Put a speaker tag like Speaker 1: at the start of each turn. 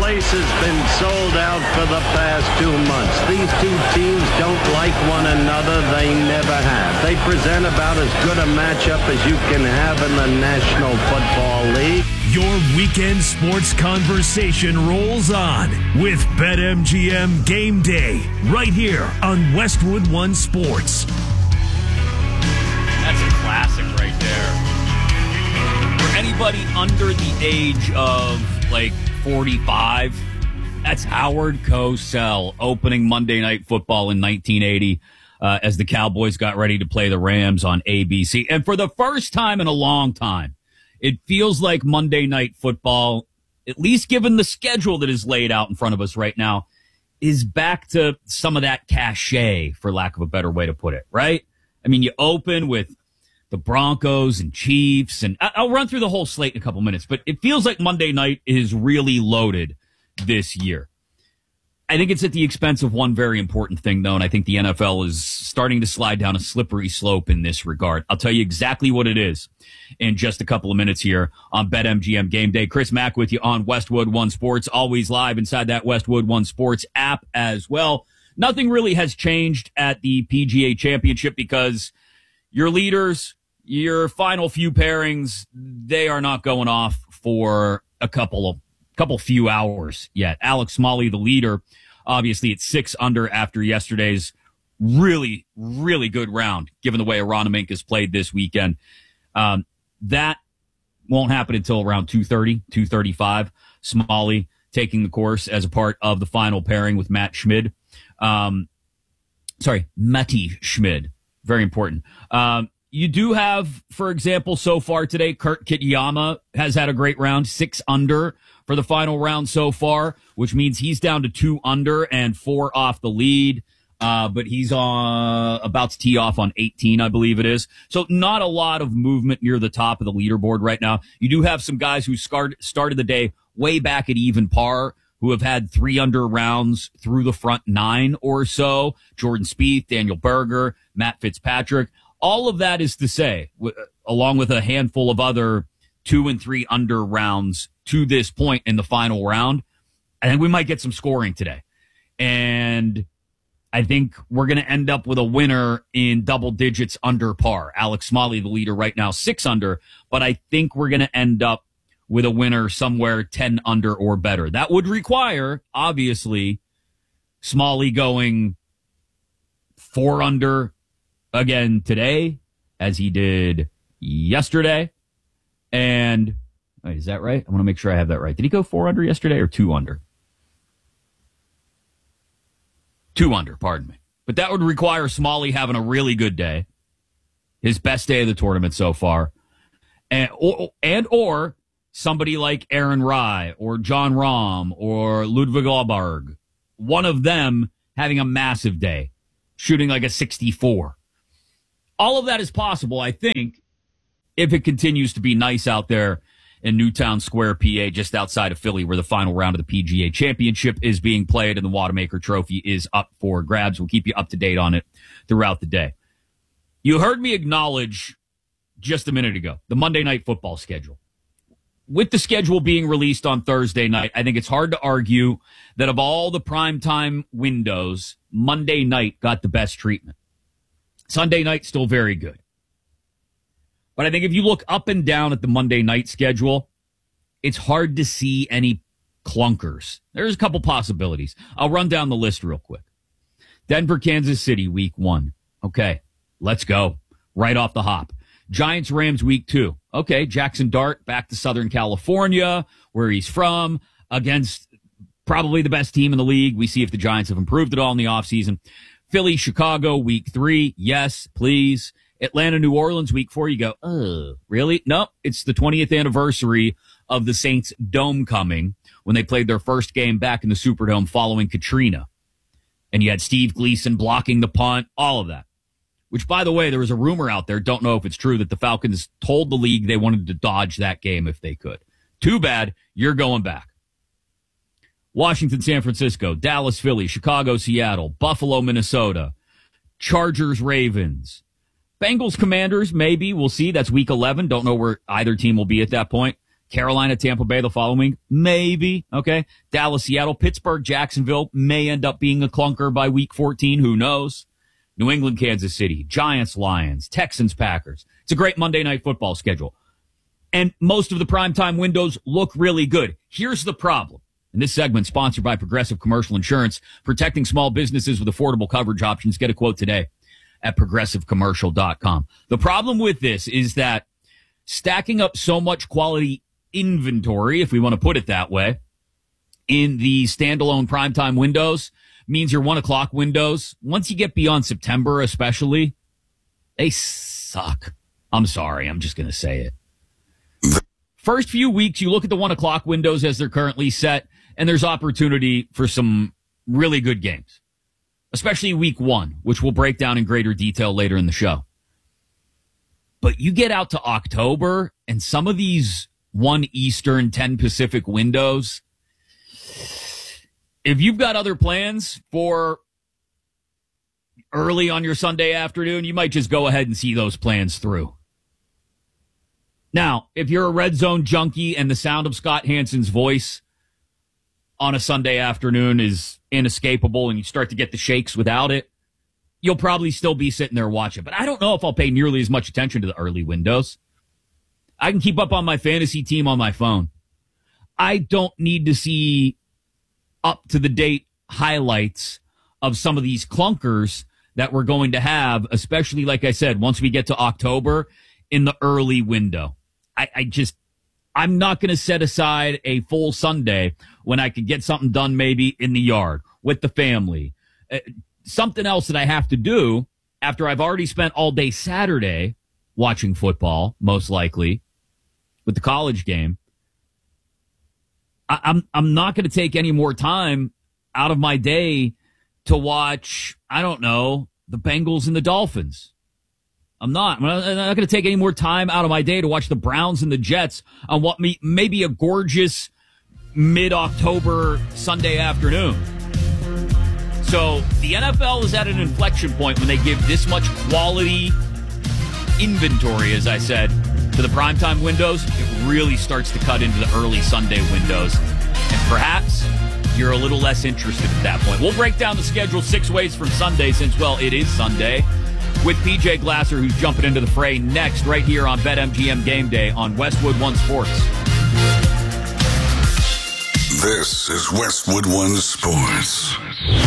Speaker 1: place has been sold out for the past 2 months. These two teams don't like one another. They never have. They present about as good a matchup as you can have in the National Football League.
Speaker 2: Your weekend sports conversation rolls on with BetMGM Game Day right here on Westwood One Sports.
Speaker 3: That's a classic right there. For anybody under the age of, 45, that's Howard Cosell opening Monday Night Football in 1980 as the Cowboys got ready to play the Rams on ABC. And for the first time in a long time, it feels like Monday Night Football, at least given the schedule that is laid out in front of us right now, is back to some of that cachet, for lack of a better way to put it, right? I mean, you open with the Broncos and Chiefs, and I'll run through the whole slate in a couple minutes, but it feels like Monday night is really loaded this year. I think it's at the expense of one very important thing, though, and I think the NFL is starting to slide down a slippery slope in this regard. I'll tell you exactly what it is in just a couple of minutes here on BetMGM Game Day. Chris Mack with you on Westwood One Sports, always live inside that Westwood One Sports app as well. Nothing really has changed at the PGA Championship because your leaders, your final few pairings, they are not going off for a couple few hours yet. Alex Smalley, the leader, obviously at 6 under after yesterday's really, really good round, given the way Aronimink has played this weekend. That won't happen until around 2:30, 2:35. Smalley taking the course as a part of the final pairing with Matti Schmid. Very important. You do have, for example, so far today, Kurt Kitayama has had a great round, 6 under for the final round so far, which means he's down to 2 under and 4 off the lead. But he's about to tee off on 18, I believe it is. So not a lot of movement near the top of the leaderboard right now. You do have some guys who started the day way back at even par, who have had 3 under rounds through the front 9 or so. Jordan Spieth, Daniel Berger, Matt Fitzpatrick. All of that is to say, along with a handful of other 2 and 3 under rounds to this point in the final round, I think we might get some scoring today. And I think we're going to end up with a winner in double digits under par. Alex Smalley, the leader right now, 6 under, but I think we're going to end up with a winner somewhere 10 under or better. That would require, obviously, Smalley going 4 under again today, as he did yesterday. And wait, is that right? I want to make sure I have that right. Did he go 4 under yesterday or 2 under? 2 under, pardon me. But that would require Smalley having a really good day, his best day of the tournament so far, or somebody like Aaron Rai or John Rahm or Ludwig Åberg, one of them having a massive day, shooting like a 64. All of that is possible, I think, if it continues to be nice out there in Newtown Square, PA, just outside of Philly, where the final round of the PGA Championship is being played and the Wanamaker Trophy is up for grabs. We'll keep you up to date on it throughout the day. You heard me acknowledge just a minute ago the Monday Night Football schedule. With the schedule being released on Thursday night, I think it's hard to argue that of all the primetime windows, Monday night got the best treatment. Sunday night, still very good. But I think if you look up and down at the Monday night schedule, it's hard to see any clunkers. There's a couple possibilities. I'll run down the list real quick. Denver, Kansas City, week 1. Okay, let's go. Right off the hop. Giants, Rams, week 2. Okay, Jackson Dart back to Southern California, where he's from, against probably the best team in the league. We see if the Giants have improved at all in the offseason. Philly, Chicago, week 3. Yes, please. Atlanta, New Orleans, week 4. You go, really? No, it's the 20th anniversary of the Saints' dome coming when they played their first game back in the Superdome following Katrina. And you had Steve Gleason blocking the punt, all of that. Which, by the way, there was a rumor out there, don't know if it's true, that the Falcons told the league they wanted to dodge that game if they could. Too bad, you're going back. Washington, San Francisco, Dallas, Philly, Chicago, Seattle, Buffalo, Minnesota, Chargers, Ravens, Bengals, Commanders, maybe. We'll see. That's week 11. Don't know where either team will be at that point. Carolina, Tampa Bay the following week? Maybe. Okay. Dallas, Seattle, Pittsburgh, Jacksonville may end up being a clunker by week 14. Who knows? New England, Kansas City, Giants, Lions, Texans, Packers. It's a great Monday Night Football schedule. And most of the primetime windows look really good. Here's the problem. And this segment sponsored by Progressive Commercial Insurance, protecting small businesses with affordable coverage options. Get a quote today at progressivecommercial.com. The problem with this is that stacking up so much quality inventory, if we want to put it that way, in the standalone primetime windows means your 1 o'clock windows, once you get beyond September especially, they suck. I'm sorry. I'm just going to say it. First few weeks, you look at the 1 o'clock windows as they're currently set, and there's opportunity for some really good games, especially week 1, which we'll break down in greater detail later in the show. But you get out to October, and some of these 1 Eastern, 10 Pacific windows, if you've got other plans for early on your Sunday afternoon, you might just go ahead and see those plans through. Now, if you're a red zone junkie and the sound of Scott Hansen's voice on a Sunday afternoon is inescapable and you start to get the shakes without it, you'll probably still be sitting there watching. But I don't know if I'll pay nearly as much attention to the early windows. I can keep up on my fantasy team on my phone. I don't need to see up-to-the-date highlights of some of these clunkers that we're going to have, especially, like I said, once we get to October in the early window. I'm not going to set aside a full Sunday when I could get something done maybe in the yard with the family. Something else that I have to do after I've already spent all day Saturday watching football, most likely, with the college game. I'm not going to take any more time out of my day to watch, I don't know, the Bengals and the Dolphins. I'm not going to take any more time out of my day to watch the Browns and the Jets on what may be a gorgeous mid-October Sunday afternoon. So the NFL is at an inflection point when they give this much quality inventory, as I said, to the primetime windows. It really starts to cut into the early Sunday windows. And perhaps you're a little less interested at that point. We'll break down the schedule 6 ways from Sunday since, well, it is Sunday, with PJ Glasser, who's jumping into the fray next right here on BetMGM Game Day on Westwood One Sports.
Speaker 4: This is Westwood One Sports.